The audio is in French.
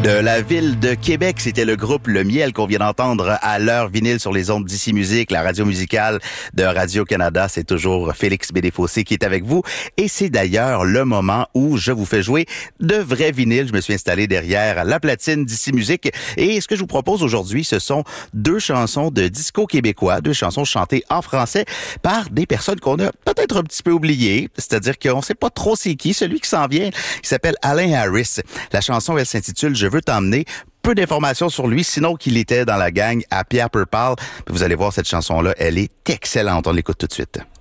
De la ville de Québec, c'était le groupe Le Miel qu'on vient d'entendre à l'heure vinyle sur les ondes d'Ici Musique, la radio musicale de Radio-Canada. C'est toujours Félix Bédéfossé qui est avec vous. Et c'est d'ailleurs le moment où je vous fais jouer de vrais vinyles. Je me suis installé derrière la platine d'Ici Musique. Et ce que je vous propose aujourd'hui, ce sont deux chansons de disco québécois, deux chansons chantées en français par des personnes qu'on a peut-être un petit peu oubliées. C'est-à-dire qu'on sait pas trop c'est qui. Celui qui s'en vient, il s'appelle Alain Harris. La chanson, elle s'intitule « Je veux t'emmener ». Peu d'informations sur lui, sinon qu'il était dans la gang à Pierre Perpal. Vous allez voir, cette chanson-là, elle est excellente. On l'écoute tout de suite.